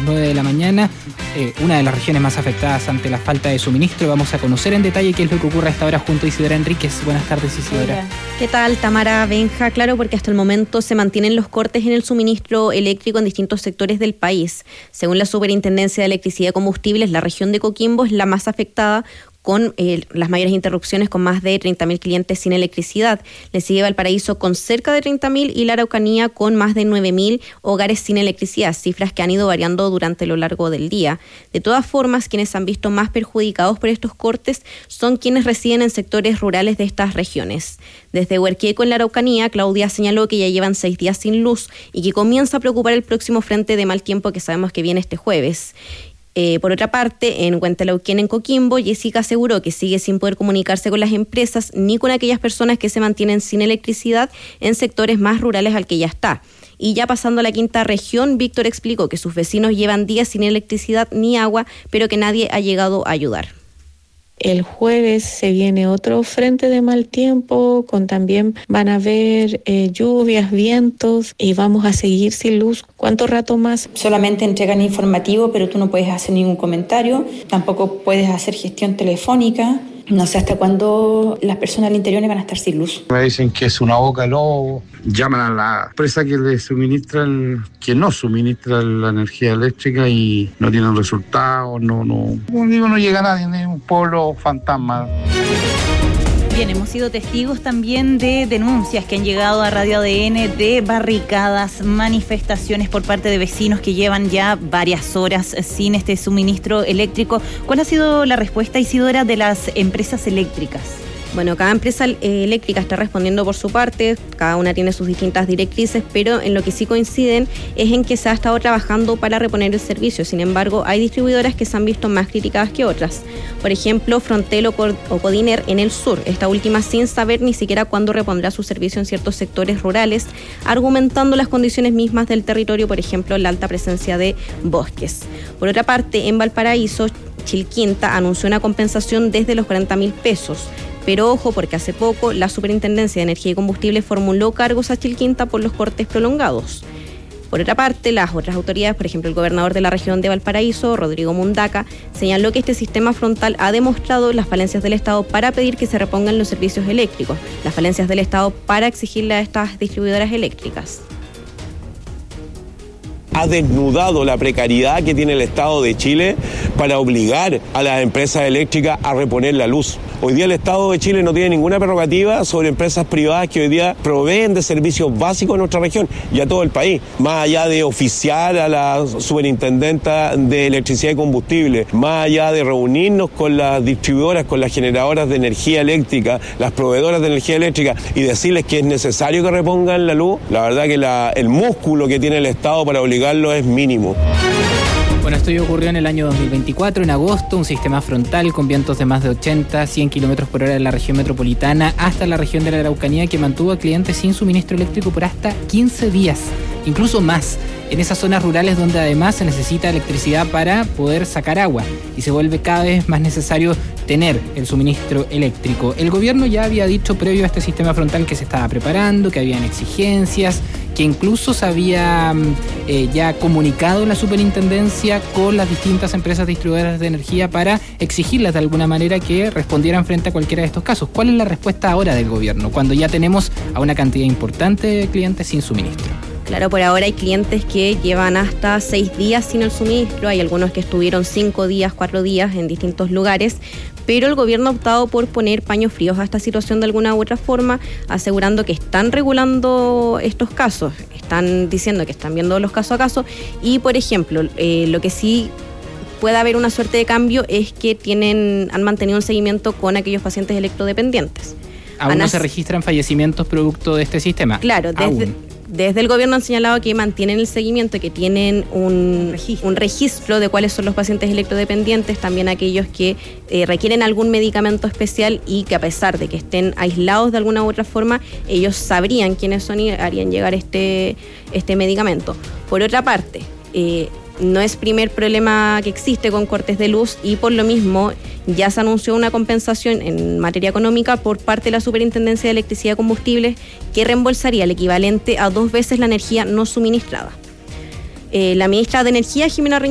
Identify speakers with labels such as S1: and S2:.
S1: las 9 de la mañana, una de las regiones más afectadas ante la falta de suministro. Vamos a conocer en detalle qué es lo que ocurre a esta hora junto a Isidora Enríquez. Buenas tardes, Isidora.
S2: Hola. ¿Qué tal, Tamara, Benja? Claro, porque hasta el momento se mantienen los cortes en el suministro eléctrico en distintos sectores del país. Según la Superintendencia de Electricidad y Combustibles, la región de Coquimbo es la más afectada, con las mayores interrupciones, con más de 30.000 clientes sin electricidad. Le sigue Valparaíso con cerca de 30.000 y la Araucanía con más de 9.000 hogares sin electricidad, cifras que han ido variando durante lo largo del día. De todas formas, quienes han visto más perjudicados por estos cortes son quienes residen en sectores rurales de estas regiones. Desde Huerquieco, en la Araucanía, Claudia señaló que ya llevan 6 días sin luz y que comienza a preocupar el próximo frente de mal tiempo que sabemos que viene este jueves. Por otra parte, en Huentelauquén, en Coquimbo, Jessica aseguró que sigue sin poder comunicarse con las empresas ni con aquellas personas que se mantienen sin electricidad en sectores más rurales al que ya está. Y ya pasando a la quinta región, Víctor explicó que sus vecinos llevan días sin electricidad ni agua, pero que nadie ha llegado a ayudar.
S3: El jueves se viene otro frente de mal tiempo, con también van a haber lluvias, vientos, y vamos a seguir sin luz. ¿Cuánto rato más?
S4: Solamente entregan informativo, pero tú no puedes hacer ningún comentario, tampoco puedes hacer gestión telefónica. No sé hasta cuándo las personas al interior van a estar sin luz.
S5: Me dicen que es una boca de lobo. Llaman a la empresa que le suministra, que no suministra la energía eléctrica y no tienen resultados. Como digo, no llega nadie, es un pueblo fantasma.
S6: Bien, hemos sido testigos también de denuncias que han llegado a Radio ADN de barricadas, manifestaciones por parte de vecinos que llevan ya varias horas sin este suministro eléctrico. ¿Cuál ha sido la respuesta, Isidora, de las empresas eléctricas?
S2: Bueno, cada empresa eléctrica está respondiendo por su parte, cada una tiene sus distintas directrices, pero en lo que sí coinciden es en que se ha estado trabajando para reponer el servicio. Sin embargo, hay distribuidoras que se han visto más criticadas que otras. Por ejemplo, Frontel o Codiner en el sur, esta última sin saber ni siquiera cuándo repondrá su servicio en ciertos sectores rurales, argumentando las condiciones mismas del territorio, por ejemplo, la alta presencia de bosques. Por otra parte, en Valparaíso, Chilquinta anunció una compensación desde los 40.000 pesos. Pero ojo, porque hace poco la Superintendencia de Energía y Combustible formuló cargos a Chilquinta por los cortes prolongados. Por otra parte, las otras autoridades, por ejemplo el gobernador de la región de Valparaíso, Rodrigo Mundaca, señaló que este sistema frontal ha demostrado las falencias del Estado para pedir que se repongan los servicios eléctricos, las falencias del Estado para exigirle a estas distribuidoras eléctricas.
S7: Ha desnudado la precariedad que tiene el Estado de Chile para obligar a las empresas eléctricas a reponer la luz. Hoy día el Estado de Chile no tiene ninguna prerrogativa sobre empresas privadas que hoy día proveen de servicios básicos en nuestra región y a todo el país. Más allá de oficiar a la superintendenta de electricidad y combustible, más allá de reunirnos con las distribuidoras, con las generadoras de energía eléctrica, las proveedoras de energía eléctrica y decirles que es necesario que repongan la luz, la verdad que el músculo que tiene el Estado para obligarlo es mínimo.
S1: Bueno, esto ya ocurrió en el año 2024, en agosto, un sistema frontal con vientos de más de 80, 100 kilómetros por hora en la región metropolitana hasta la región de la Araucanía, que mantuvo a clientes sin suministro eléctrico por hasta 15 días, incluso más, en esas zonas rurales donde además se necesita electricidad para poder sacar agua y se vuelve cada vez más necesario tener el suministro eléctrico. El gobierno ya había dicho previo a este sistema frontal que se estaba preparando, que habían exigencias, que incluso se había ya comunicado la superintendencia con las distintas empresas distribuidoras de energía para exigirles de alguna manera que respondieran frente a cualquiera de estos casos. ¿Cuál es la respuesta ahora del gobierno cuando ya tenemos a una cantidad importante de clientes sin suministro?
S2: Claro, por ahora hay clientes que llevan hasta 6 días sin el suministro, hay algunos que estuvieron 5 días, 4 días en distintos lugares, pero el gobierno ha optado por poner paños fríos a esta situación de alguna u otra forma, asegurando que están regulando estos casos, están diciendo que están viendo los caso a caso y, por ejemplo, lo que sí puede haber una suerte de cambio es que han mantenido un seguimiento con aquellos pacientes electrodependientes.
S1: ¿Aún no se registran fallecimientos producto de este sistema?
S2: Claro, desde el gobierno han señalado que mantienen el seguimiento, que tienen un registro de cuáles son los pacientes electrodependientes, también aquellos que requieren algún medicamento especial y que a pesar de que estén aislados de alguna u otra forma, ellos sabrían quiénes son y harían llegar este medicamento. Por otra parte, no es primer problema que existe con cortes de luz y por lo mismo ya se anunció una compensación en materia económica por parte de la Superintendencia de Electricidad y Combustibles que reembolsaría el equivalente a 2 veces la energía no suministrada. La ministra de Energía, Jimena